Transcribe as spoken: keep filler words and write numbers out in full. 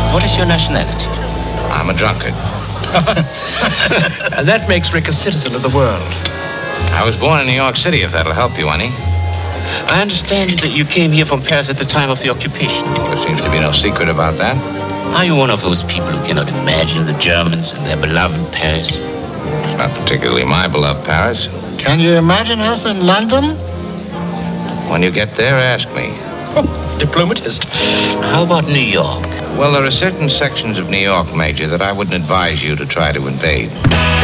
What is your nationality? I'm a drunkard. And that makes Rick a citizen of the world. I was born in New York City, if that'll help you any. I understand that you came here from Paris at the time of the occupation. There seems to be no secret about that. Are you one of those people who cannot imagine the Germans and their beloved Paris? It's not particularly my beloved Paris. Can you imagine us in London? When you get there, ask me. Oh, diplomatist. How about New York? Well, there are certain sections of New York, Major, that I wouldn't advise you to try to invade.